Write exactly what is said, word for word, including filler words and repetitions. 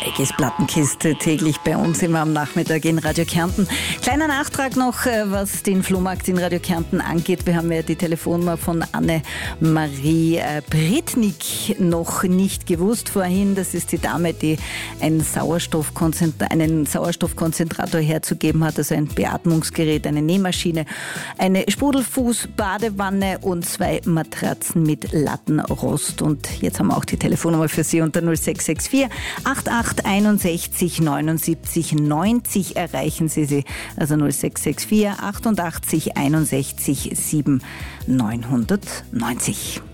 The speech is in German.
Egis Plattenkiste täglich bei uns immer am Nachmittag in Radio Kärnten. Kleiner Nachtrag noch, was den Flohmarkt in Radio Kärnten angeht. Wir haben ja die Telefonnummer von Annemarie Britnik noch nicht gewusst vorhin. Das ist die Dame, die einen, Sauerstoffkonzentrat- einen Sauerstoffkonzentrator herzugeben hat, also ein Beatmungsgerät, eine Nähmaschine, eine Sprudelfuß-Badewanne und zwei Matratzen mit Lattenrost. Und jetzt haben wir auch die Telefonnummer für Sie unter null sechs sechs vier acht acht einundsechzig neunundsiebzig neunzig erreichen Sie sie, also null sechs sechs vier achtundachtzig einundsechzig sieben neunhundertneunzig.